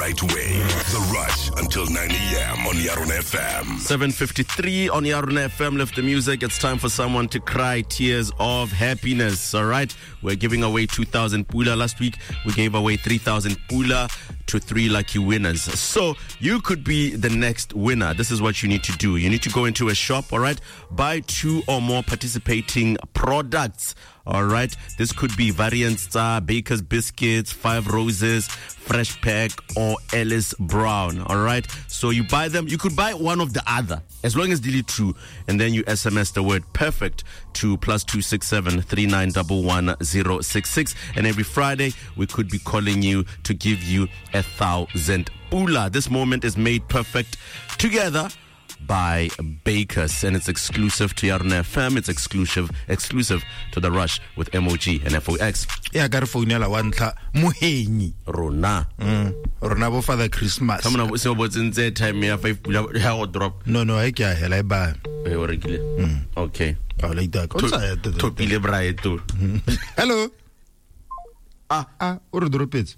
Right away. The Rush until 9 a.m. on Yarona FM. 7:53 on Yarona FM. Lift the music. It's time for someone to cry tears of happiness. All right. We're giving away 2,000 pula. Last week, we gave away 3,000 pula to 3 lucky winners. So you could be the next winner. This is what you need to do. You need to go into a shop, all right? Buy 2 or more participating products. All right, this could be Variant Star, Baker's Biscuits, 5 Roses, Fresh Pack, or Ellis Brown. All right, so you buy them. You could buy one of the other, as long as delete true, and then you SMS the word perfect to +267 3911 066. And every Friday, we could be calling you to give you 1,000 pula. This moment is made perfect together by Bakers, and it's exclusive to Yarona FM. It's exclusive to The Rush with MOG and FOX. Yeah, I got a phone yala wantla muhenyi Rona bo Father Christmas. Come on, so what's in the time here 5 pula how drop. No, I can't hell I buy. Okay. Oh, like that. Topile braai to. Hello. Or drop it.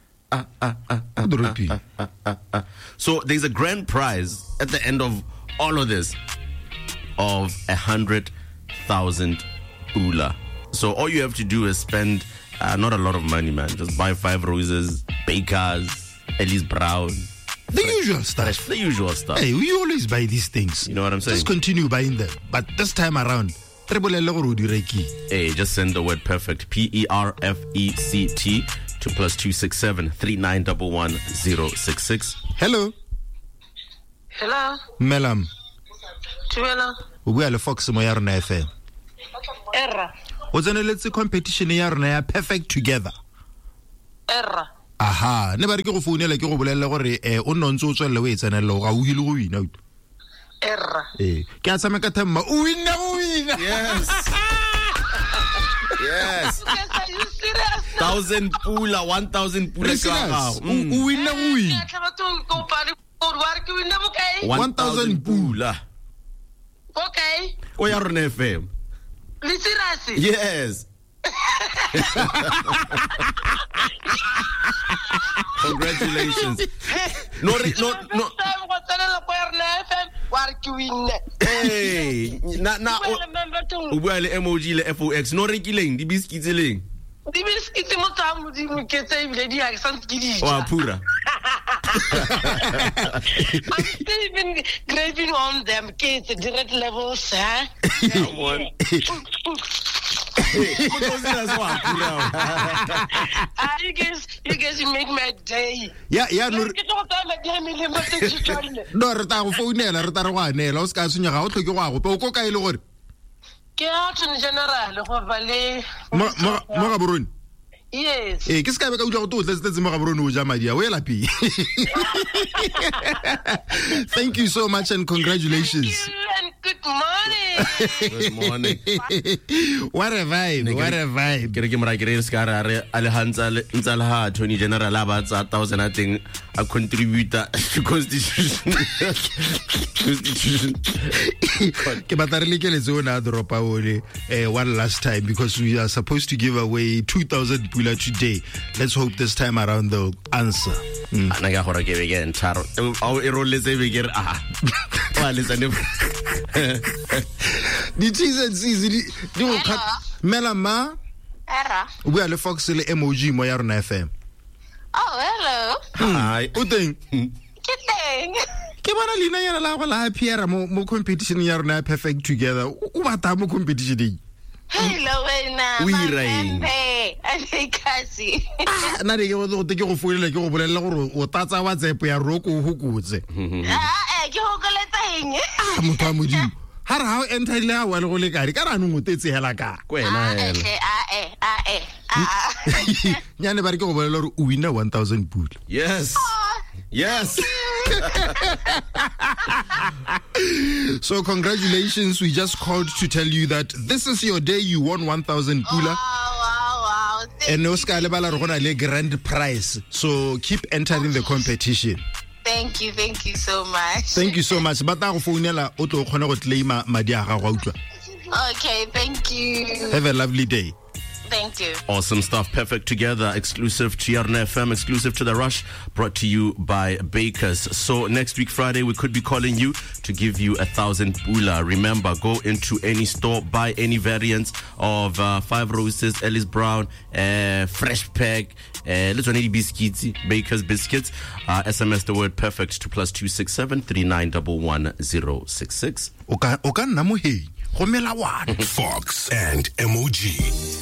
So there's a grand prize at the end of all of this of 100,000 pula. So all you have to do is spend not a lot of money, man. Just buy 5 Roses, Bakers, Ellis Brown. The usual stuff. The usual stuff. Hey, we always buy these things. You know what I'm saying? Just continue buying them. But this time around, hey, just send the word perfect, PERFECT, to +267 3911 066. Hello. Hello. Melam. Tuela. We are the Fox mo Yarona FM. Erra. What's an let's competition Yarona perfect together. Erra. Aha, never go phone like go bolella gore o ntse o tswelle we tsena lo ga o hile go wina. Erra. Ke a tsameka themma o wina. Yes. Yes. Are you serious? 1,000 pula, 1,000 pula. O wina. 1,000 pula. Okay. O Yarona FM. Serious? Yes. Congratulations. No. Hey, na o bua le MOG le FOX no rekileng di biscuits leng. Di biscuits mo tsa mo di mo ke tsa ibile di accent ke di. Wa pura. I'm still even graving on them kids direct levels, huh? Come on. You guys make my day. Yeah, no. No, re ta go founela re ta re go anela o ska tsunya ga o tlhoke go go pe o ko ka ile gore ke a tshone general go vale mo ga borone. Yes. Ke ska be ka utlwa go to tletse mo ga borone o ja madi a o ela pi. Thank you so much and congratulations. And good morning. Good morning. What a vibe. Ke re mara ke re ska re Alhanza ntsala ha Attorney General aba tsa 1,000 I think a contributor to constitution. Ke batla re lekeletse ona dropa ole one last time because we are supposed to give away 2,000 pula today. Let's hope this time around they'll answer. Ana ga gore ke be ke ntsharo o e roletse be ke re wa letsa ne di T's di go cut Melama. Erra. We are le Fox le MOG mo Yarona FM. Oh, hello. Hi. O teng. Ke teng. Ke bona lena yana la go la Pierre mo competition Yarona perfect together. O bata mo competition. Hello, wena. We rain. Hey, kasi. Na re go te ke go founela ke go bolella gore o tatsa WhatsApp ya roko o hukutse. Ke ho koleta eng? Motho a modimo. Ha re ha o enter ile ha wa le go le kare ka rano ngotetse hela ka. Kwena hela. Nyane ba re ke go bolella gore o wina 1,000 pula. Yes. Yes. So congratulations, we just called to tell you that this is your day. You won 1,000 pula. Wow. And Oscar lebala re gona le grand prize. So keep entering the competition. Thank you so much. Thank you so much. Ba ta go founela o tlo khona go claima madi a gago a utlwa. Okay, thank you. Have a lovely day. Thank you. Awesome stuff. Perfect together. Exclusive to Yarna FM, exclusive to The Rush, brought to you by Bakers. So next week, Friday, we could be calling you to give you 1,000 pula. Remember, go into any store, buy any variants of 5 Roses, Ellis Brown, Fresh Pack, let's run any biscuits, Bakers biscuits. SMS the word perfect to +267 3911 066. O ka nna mo hei go melawana. Fox and MOG.